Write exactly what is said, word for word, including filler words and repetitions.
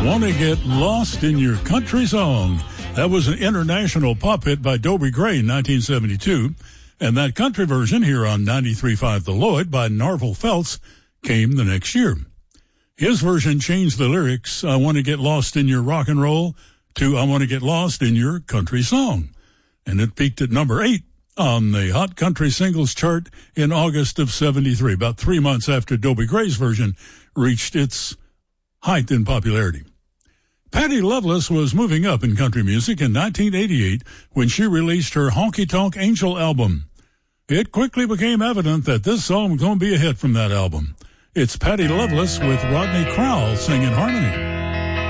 Want to Get Lost in Your Country Song. That was an international pop hit by Dobie Gray in nineteen seventy-two. And that country version here on ninety-three point five The Lloyd by Narvel Felts came the next year. His version changed the lyrics, I want to get lost in your rock and roll, to I want to get lost in your country song. And it peaked at number eight on the Hot Country Singles chart in August of seventy-three, about three months after Dobie Gray's version reached its height in popularity. Patty Loveless was moving up in country music in nineteen eighty-eight when she released her Honky Tonk Angel album. It quickly became evident that this song was going to be a hit from that album. It's Patty Loveless with Rodney Crowell singing harmony.